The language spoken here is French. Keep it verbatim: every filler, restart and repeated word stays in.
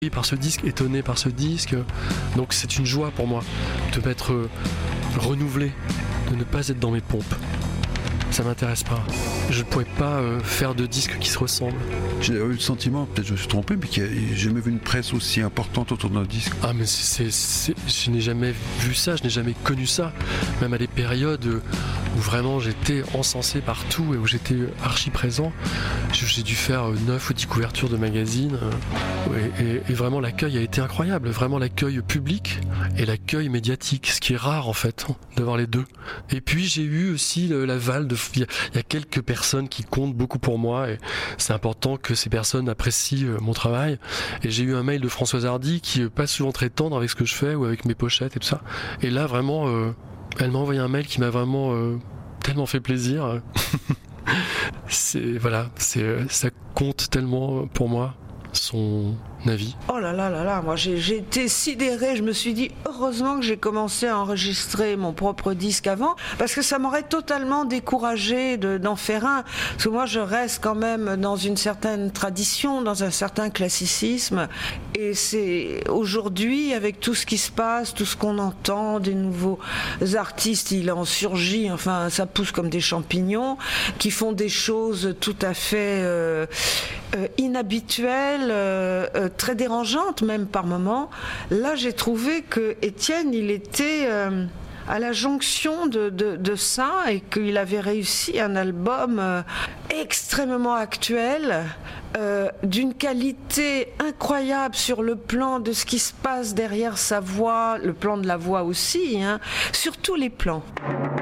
par ce disque, étonné par ce disque. Donc c'est une joie pour moi de m'être euh, renouvelé, de ne pas être dans mes pompes. Ça m'intéresse pas. Je ne pourrais pas euh, faire de disques qui se ressemblent. J'ai eu le sentiment, peut-être je me suis trompé, mais qu'il n'y a jamais vu une presse aussi importante autour d'un disque. Ah mais c'est, c'est, c'est, je n'ai jamais vu ça, je n'ai jamais connu ça. Même à des périodes où vraiment j'étais encensé partout et où j'étais archi présent. J'ai dû faire neuf ou dix couvertures de magazines. Et, et, et vraiment l'accueil a été incroyable. Vraiment l'accueil public et l'accueil médiatique, ce qui est rare en fait, d'avoir les deux. Et puis j'ai eu aussi l'aval de... Il y a quelques personnes qui comptent beaucoup pour moi et c'est important que ces personnes apprécient mon travail. Et j'ai eu un mail de Françoise Hardy qui passe souvent très tendre avec ce que je fais ou avec mes pochettes et tout ça. Et là vraiment, euh, elle m'a envoyé un mail qui m'a vraiment euh, tellement fait plaisir. c'est voilà, c'est ça compte tellement pour moi, son avis. Oh là là là là, moi j'ai, j'ai été sidérée, je me suis dit heureusement que j'ai commencé à enregistrer mon propre disque avant, parce que ça m'aurait totalement découragée de, d'en faire un, parce que moi je reste quand même dans une certaine tradition, dans un certain classicisme, et c'est aujourd'hui avec tout ce qui se passe, tout ce qu'on entend, des nouveaux artistes, il en surgit, enfin ça pousse comme des champignons, qui font des choses tout à fait euh, euh, inhabituelles, euh, euh, très dérangeante même par moments. Là j'ai trouvé que Étienne il était euh, à la jonction de, de, de ça et qu'il avait réussi un album euh, extrêmement actuel, euh, d'une qualité incroyable sur le plan de ce qui se passe derrière sa voix, le plan de la voix aussi, hein, sur tous les plans.